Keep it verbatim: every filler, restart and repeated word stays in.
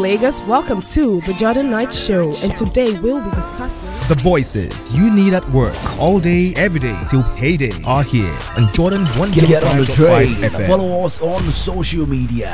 Lagos, welcome to the Jordan Knight Show, and today we'll be discussing the voices you need at work all day, every day till payday are here on Jordan one oh five point five F M. Follow us on social media